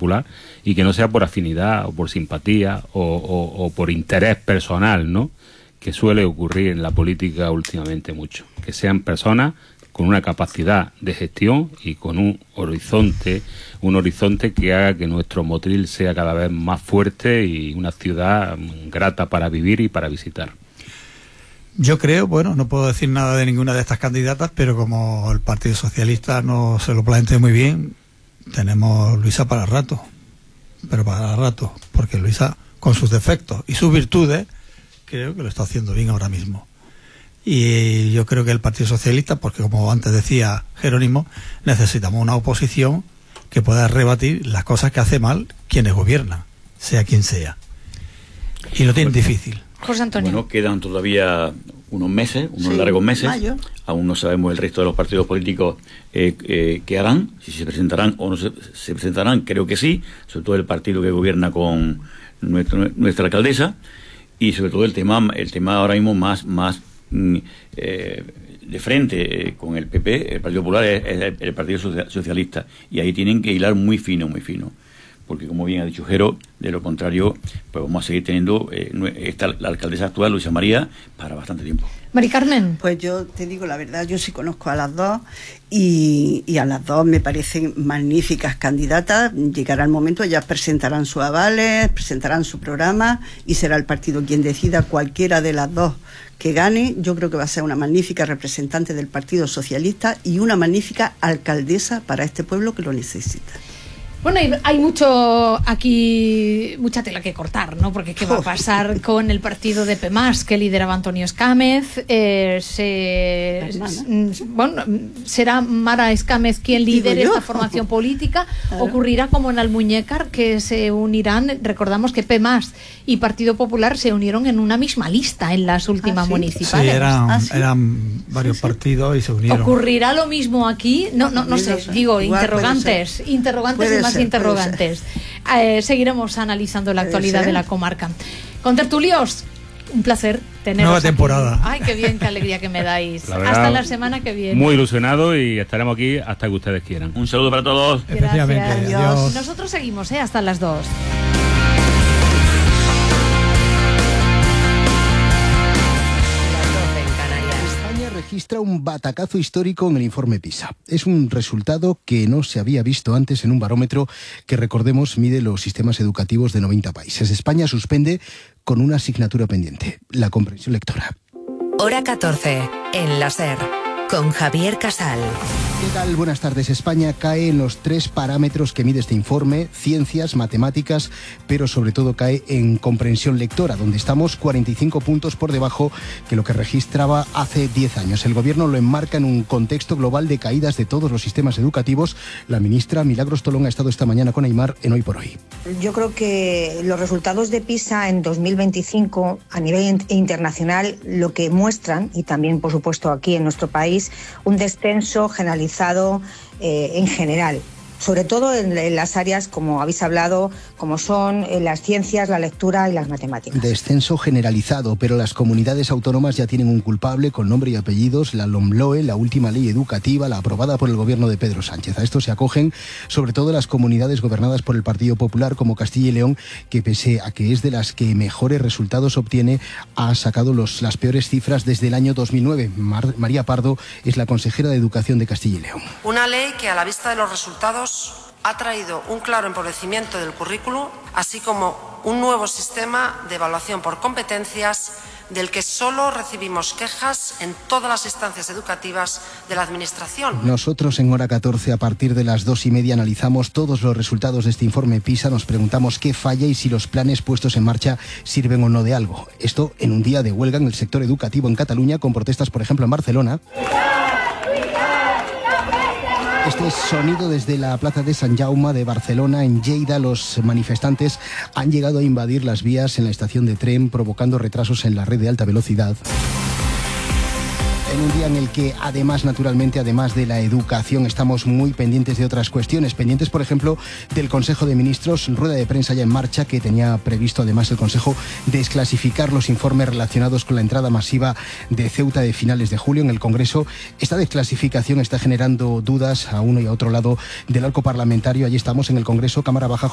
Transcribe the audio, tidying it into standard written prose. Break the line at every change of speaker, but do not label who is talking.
Popular, y que no sea por afinidad o por simpatía o por interés personal, ¿no?, que suele ocurrir en la política últimamente mucho. Que sean personas con una capacidad de gestión y con un horizonte que haga que nuestro Motril sea cada vez más fuerte y una ciudad grata para vivir y para visitar.
Yo creo, bueno, no puedo decir nada de ninguna de estas candidatas, pero como el Partido Socialista no se lo plantea muy bien, tenemos Luisa para rato, pero para rato, porque Luisa, con sus defectos y sus virtudes, creo que lo está haciendo bien ahora mismo. Y yo creo que el Partido Socialista, porque como antes decía Jerónimo, necesitamos una oposición que pueda rebatir las cosas que hace mal quienes gobiernan, sea quien sea. Y lo tienen difícil.
José Antonio.
Bueno, quedan todavía unos meses, largos meses. Mayo. Aún no sabemos el resto de los partidos políticos qué harán, si se presentarán o no se presentarán. Creo que sí, sobre todo el partido que gobierna con nuestra alcaldesa, y sobre todo el tema ahora mismo más de frente con el PP, el Partido Popular, es el Partido Socialista, y ahí tienen que hilar muy fino, porque como bien ha dicho Jero, de lo contrario, pues vamos a seguir teniendo la alcaldesa actual, Luisa María, para bastante tiempo.
Mari Carmen.
Pues yo te digo la verdad, yo sí conozco a las dos y a las dos me parecen magníficas candidatas. Llegará el momento, ellas presentarán sus avales, presentarán su programa y será el partido quien decida cualquiera de las dos que gane. Yo creo que va a ser una magnífica representante del Partido Socialista y una magnífica alcaldesa para este pueblo que lo necesita.
Bueno, hay mucha tela que cortar, ¿no? Porque ¿qué va a pasar con el partido de PEMAS que lideraba Antonio Escámez? ¿Será Mara Escámez quien lidere esta formación política? Claro. ¿Ocurrirá como en Almuñécar, que se unirán? Recordamos que PEMAS y Partido Popular se unieron en una misma lista en las últimas municipales.
Sí, eran varios partidos y se unieron.
¿Ocurrirá lo mismo aquí? No sé, digo, interrogantes y más interrogantes. Seguiremos analizando la actualidad de la comarca. Contertulios, un placer teneros
nueva
aquí.
Temporada.
Ay, qué bien, qué alegría que me dais. Hasta la semana que viene.
Muy ilusionado y estaremos aquí hasta que ustedes quieran.
Un saludo para todos.
Efectivamente.
Adiós. Nosotros seguimos hasta las 2.
Registra un batacazo histórico en el informe PISA. Es un resultado que no se había visto antes en un barómetro que, recordemos, mide los sistemas educativos de 90 países. España suspende con una asignatura pendiente, la comprensión lectora.
Hora 14, en la SER, con Javier Casal.
¿Qué tal? Buenas tardes. España cae en los 3 parámetros que mide este informe: ciencias, matemáticas, pero sobre todo cae en comprensión lectora, donde estamos 45 puntos por debajo que lo que registraba hace 10 años. El gobierno lo enmarca en un contexto global de caídas de todos los sistemas educativos. La ministra Milagros Tolón ha estado esta mañana con Aimar en Hoy por Hoy.
Yo creo que los resultados de PISA en 2025 a nivel internacional lo que muestran, y también por supuesto aquí en nuestro país, un descenso generalizado en general, sobre todo en las áreas, como habéis hablado, como son las ciencias, la lectura y las matemáticas.
Descenso generalizado, pero las comunidades autónomas ya tienen un culpable con nombre y apellidos: la LOMLOE, la última ley educativa, la aprobada por el gobierno de Pedro Sánchez. A esto se acogen sobre todo las comunidades gobernadas por el Partido Popular, como Castilla y León, que pese a que es de las que mejores resultados obtiene, ha sacado las peores cifras desde el año 2009. María Pardo es la consejera de Educación de Castilla y León.
Una ley que, a la vista de los resultados, ha traído un claro empobrecimiento del currículo, así como un nuevo sistema de evaluación por competencias del que solo recibimos quejas en todas las instancias educativas de la Administración.
Nosotros en Hora 14, a partir de las 2:30, analizamos todos los resultados de este informe PISA, nos preguntamos qué falla y si los planes puestos en marcha sirven o no de algo. Esto en un día de huelga en el sector educativo en Cataluña, con protestas, por ejemplo, en Barcelona. Este es sonido desde la plaza de Sant Jaume de Barcelona. En Lleida, los manifestantes han llegado a invadir las vías en la estación de tren, provocando retrasos en la red de alta velocidad. En un día en el que, además, naturalmente, además de la educación, estamos muy pendientes de otras cuestiones. Pendientes, por ejemplo, del Consejo de Ministros, rueda de prensa ya en marcha, que tenía previsto, además, el Consejo desclasificar los informes relacionados con la entrada masiva de Ceuta de finales de julio en el Congreso. Esta desclasificación está generando dudas a uno y a otro lado del arco parlamentario. Allí estamos en el Congreso, Cámara Baja.